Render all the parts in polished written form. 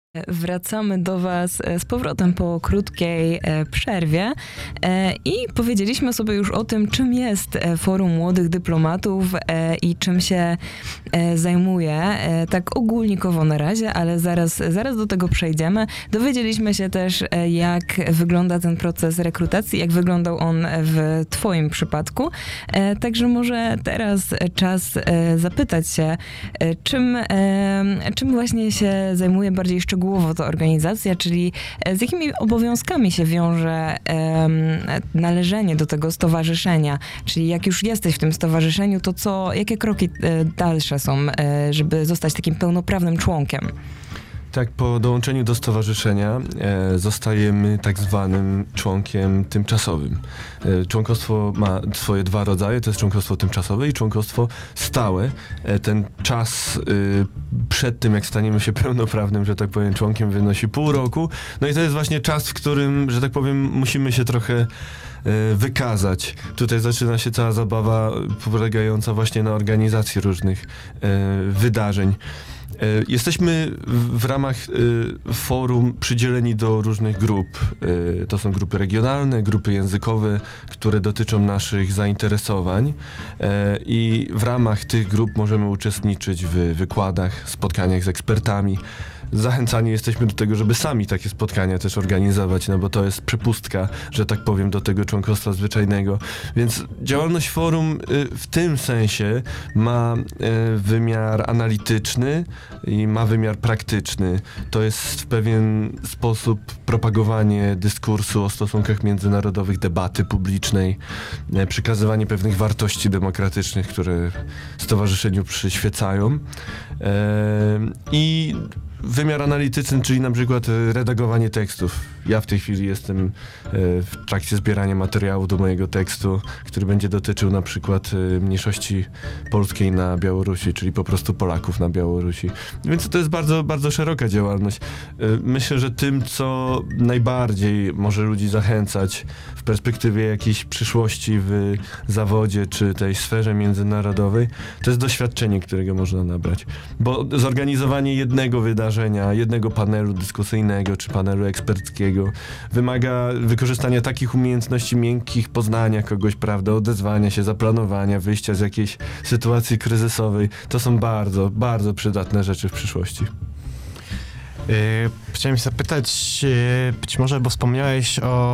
Wracamy do Was z powrotem po krótkiej przerwie i powiedzieliśmy sobie już o tym, czym jest Forum Młodych Dyplomatów i czym się zajmuje, tak ogólnikowo na razie, ale zaraz do tego przejdziemy. Dowiedzieliśmy się też, jak wygląda ten proces rekrutacji, jak wyglądał on w Twoim przypadku, także może teraz czas zapytać się, czym właśnie się zajmuje bardziej szczegółowo ta organizacja, czyli z jakimi obowiązkami się wiąże należenie do tego stowarzyszenia, czyli jak już jesteś w tym stowarzyszeniu, to jakie kroki dalsze są, żeby zostać takim pełnoprawnym członkiem? Tak, po dołączeniu do stowarzyszenia zostajemy tak zwanym członkiem tymczasowym. Członkostwo ma swoje dwa rodzaje, to jest członkostwo tymczasowe i członkostwo stałe. Ten czas przed tym, jak staniemy się pełnoprawnym, że tak powiem, członkiem, wynosi pół roku. No i to jest właśnie czas, w którym, że tak powiem, musimy się trochę wykazać. Tutaj zaczyna się cała zabawa polegająca właśnie na organizacji różnych wydarzeń. Jesteśmy w ramach forum przydzieleni do różnych grup. To są grupy regionalne, grupy językowe, które dotyczą naszych zainteresowań i w ramach tych grup możemy uczestniczyć w wykładach, spotkaniach z ekspertami. Zachęcani jesteśmy do tego, żeby sami takie spotkania też organizować, no bo to jest przepustka, że tak powiem, do tego członkostwa zwyczajnego. Więc działalność forum w tym sensie ma wymiar analityczny i ma wymiar praktyczny. To jest w pewien sposób propagowanie dyskursu o stosunkach międzynarodowych, debaty publicznej, przekazywanie pewnych wartości demokratycznych, które stowarzyszeniu przyświecają. I wymiar analityczny, czyli na przykład redagowanie tekstów. Ja w tej chwili jestem w trakcie zbierania materiału do mojego tekstu, który będzie dotyczył na przykład mniejszości polskiej na Białorusi, czyli po prostu Polaków na Białorusi. Więc to jest bardzo, bardzo szeroka działalność. Myślę, że tym, co najbardziej może ludzi zachęcać w perspektywie jakiejś przyszłości w zawodzie, czy tej sferze międzynarodowej, to jest doświadczenie, którego można nabrać. Bo zorganizowanie jednego wydarzenia, jednego panelu dyskusyjnego, czy panelu eksperckiego wymaga wykorzystania takich umiejętności miękkich, poznania kogoś, prawda, odezwania się, zaplanowania, wyjścia z jakiejś sytuacji kryzysowej. To są bardzo, bardzo przydatne rzeczy w przyszłości. Chciałem się zapytać, być może, bo wspomniałeś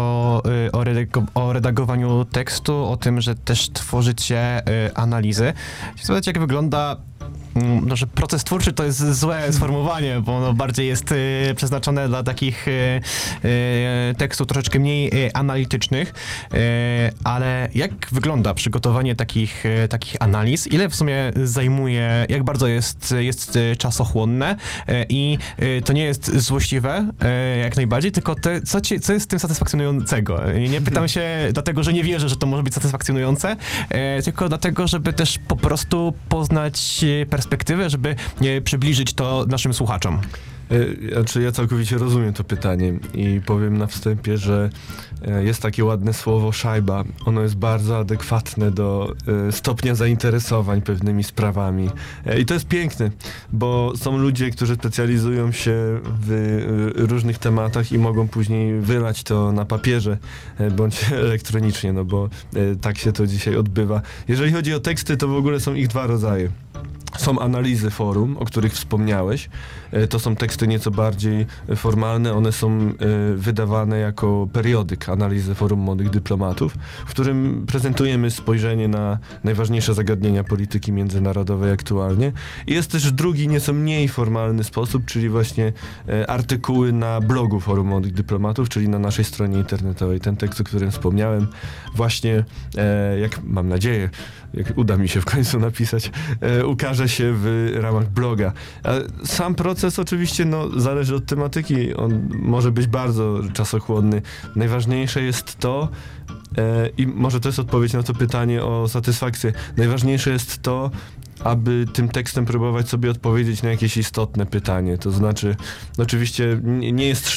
o redagowaniu tekstu, o tym, że też tworzycie analizy. Chciałem zapytać, jak wygląda, że proces twórczy to jest złe sformułowanie, bo ono bardziej jest przeznaczone dla takich tekstów troszeczkę mniej analitycznych, ale jak wygląda przygotowanie takich analiz? Ile w sumie zajmuje, jak bardzo jest czasochłonne i to nie jest złośliwe jak najbardziej, tylko co jest w tym satysfakcjonującego? Nie pytam się dlatego, że nie wierzę, że to może być satysfakcjonujące, tylko dlatego, żeby też po prostu poznać perspektywę, żeby przybliżyć to naszym słuchaczom. Znaczy, ja całkowicie rozumiem to pytanie i powiem na wstępie, że jest takie ładne słowo szajba. Ono jest bardzo adekwatne do stopnia zainteresowań pewnymi sprawami. I to jest piękne, bo są ludzie, którzy specjalizują się w różnych tematach i mogą później wylać to na papierze bądź elektronicznie, no bo tak się to dzisiaj odbywa. Jeżeli chodzi o teksty, to w ogóle są ich dwa rodzaje. Są analizy forum, o których wspomniałeś. To są teksty nieco bardziej formalne. One są wydawane jako periodyk analizy Forum Młodych Dyplomatów, w którym prezentujemy spojrzenie na najważniejsze zagadnienia polityki międzynarodowej aktualnie. I jest też drugi, nieco mniej formalny sposób, czyli właśnie artykuły na blogu Forum Młodych Dyplomatów, czyli na naszej stronie internetowej. Ten tekst, o którym wspomniałem, właśnie, jak mam nadzieję, jak uda mi się w końcu napisać, ukaże się w ramach bloga. Sam proces oczywiście zależy od tematyki. On może być bardzo czasochłonny. Najważniejsze jest to, i może to jest odpowiedź na to pytanie o satysfakcję, najważniejsze jest to, aby tym tekstem próbować sobie odpowiedzieć na jakieś istotne pytanie. To znaczy, oczywiście nie jest